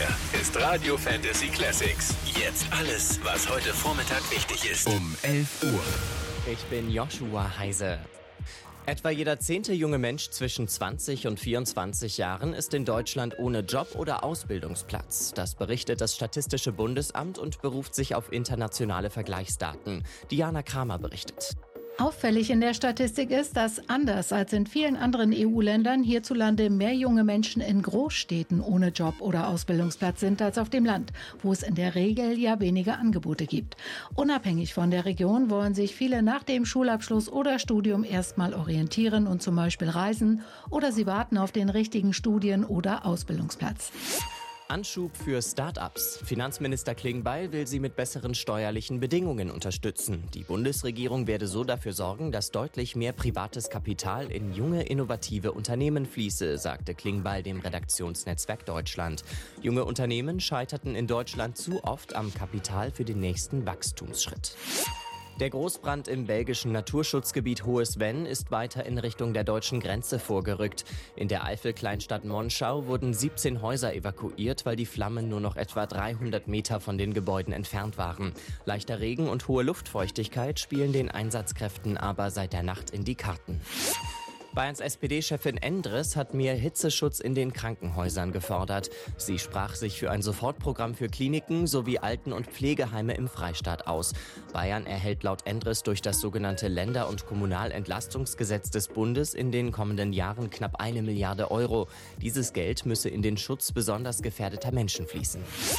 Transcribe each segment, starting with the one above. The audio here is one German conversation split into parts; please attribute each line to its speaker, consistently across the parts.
Speaker 1: Hier ist Radio Fantasy Classics. Jetzt alles, was heute Vormittag wichtig ist. Um 11 Uhr.
Speaker 2: Ich bin Joshua Heise. Etwa jeder 10. junge Mensch zwischen 20 und 24 Jahren ist in Deutschland ohne Job oder Ausbildungsplatz. Das berichtet das Statistische Bundesamt und beruft sich auf internationale Vergleichsdaten. Diana Kramer berichtet.
Speaker 3: Auffällig in der Statistik ist, dass anders als in vielen anderen EU-Ländern hierzulande mehr junge Menschen in Großstädten ohne Job oder Ausbildungsplatz sind als auf dem Land, wo es in der Regel ja weniger Angebote gibt. Unabhängig von der Region wollen sich viele nach dem Schulabschluss oder Studium erstmal orientieren und zum Beispiel reisen, oder sie warten auf den richtigen Studien- oder Ausbildungsplatz.
Speaker 2: Anschub für Start-ups. Finanzminister Klingbeil will sie mit besseren steuerlichen Bedingungen unterstützen. Die Bundesregierung werde so dafür sorgen, dass deutlich mehr privates Kapital in junge, innovative Unternehmen fließe, sagte Klingbeil dem Redaktionsnetzwerk Deutschland. Junge Unternehmen scheiterten in Deutschland zu oft am Kapital für den nächsten Wachstumsschritt. Der Großbrand im belgischen Naturschutzgebiet Hohes Venn ist weiter in Richtung der deutschen Grenze vorgerückt. In der Eifel-Kleinstadt Monschau wurden 17 Häuser evakuiert, weil die Flammen nur noch etwa 300 Meter von den Gebäuden entfernt waren. Leichter Regen und hohe Luftfeuchtigkeit spielen den Einsatzkräften aber seit der Nacht in die Karten. Bayerns SPD-Chefin Endres hat mehr Hitzeschutz in den Krankenhäusern gefordert. Sie sprach sich für ein Sofortprogramm für Kliniken sowie Alten- und Pflegeheime im Freistaat aus. Bayern erhält laut Endres durch das sogenannte Länder- und Kommunalentlastungsgesetz des Bundes in den kommenden Jahren knapp 1 Milliarde Euro. Dieses Geld müsse in den Schutz besonders gefährdeter Menschen fließen.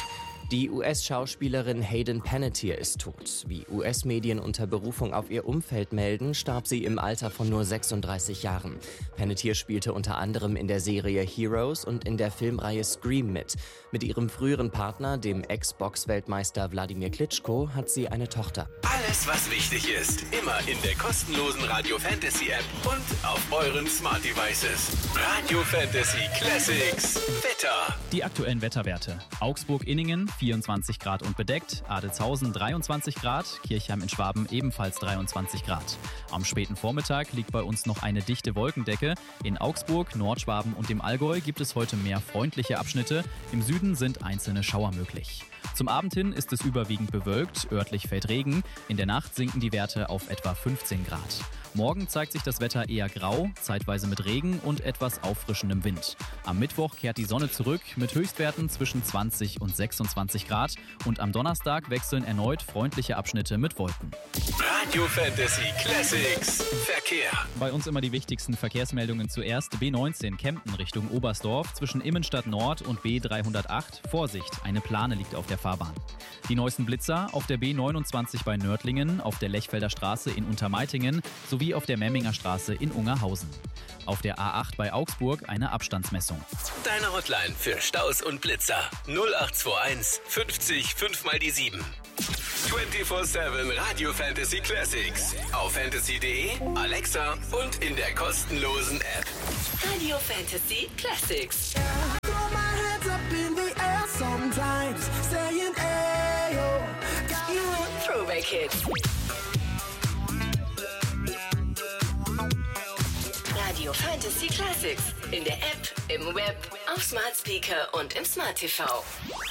Speaker 2: Die US-Schauspielerin Hayden Panettiere ist tot. Wie US-Medien unter Berufung auf ihr Umfeld melden, starb sie im Alter von nur 36 Jahren. Panettiere spielte unter anderem in der Serie Heroes und in der Filmreihe Scream mit. Mit ihrem früheren Partner, dem Ex-Box-Weltmeister Wladimir Klitschko, hat sie eine Tochter.
Speaker 1: Alles, was wichtig ist, immer in der kostenlosen Radio Fantasy App und auf euren Smart Devices. Radio Fantasy Classics Wetter.
Speaker 4: Die aktuellen Wetterwerte. Augsburg-Inningen 24 Grad und bedeckt, Adelzhausen 23 Grad, Kirchheim in Schwaben ebenfalls 23 Grad. Am späten Vormittag liegt bei uns noch eine dichte Wolkendecke. In Augsburg, Nordschwaben und dem Allgäu gibt es heute mehr freundliche Abschnitte. Im Süden sind einzelne Schauer möglich. Zum Abend hin ist es überwiegend bewölkt, örtlich fällt Regen. In der Nacht sinken die Werte auf etwa 15 Grad. Morgen zeigt sich das Wetter eher grau, zeitweise mit Regen und etwas auffrischendem Wind. Am Mittwoch kehrt die Sonne zurück mit Höchstwerten zwischen 20 und 26 Grad. Und am Donnerstag wechseln erneut freundliche Abschnitte mit Wolken.
Speaker 1: Radio Fantasy Classics Verkehr.
Speaker 4: Bei uns immer die wichtigsten Verkehrsmeldungen zuerst. B19 Kempten Richtung Oberstdorf zwischen Immenstadt Nord und B308. Vorsicht, eine Plane liegt auf der Fahrbahn. Die neuesten Blitzer auf der B29 bei Nördlingen, auf der Lechfelder Straße in Untermeitingen sowie auf der Memminger Straße in Ungerhausen. Auf der A8 bei Augsburg eine Abstandsmessung.
Speaker 1: Deine Hotline für Staus und Blitzer 0821 50 5 mal die 7. 24/7 Radio Fantasy Classics. Auf fantasy.de, Alexa und in der kostenlosen App.
Speaker 5: Radio Fantasy Classics. Throwback Hits. Radio Fantasy Classics. In der App, im Web, auf Smart Speaker und im Smart TV.